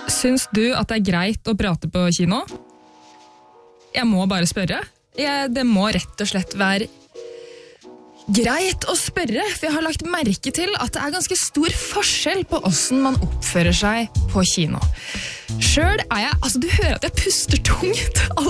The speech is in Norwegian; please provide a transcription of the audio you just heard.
Syns du at det greit å prate på kino? Jeg må bare spørre. Det må rett og slett være greit å spørre, for jeg har lagt merke til at det ganske stor forskjell på hvordan man oppfører seg på kino. Selv du hører at jeg puster tungt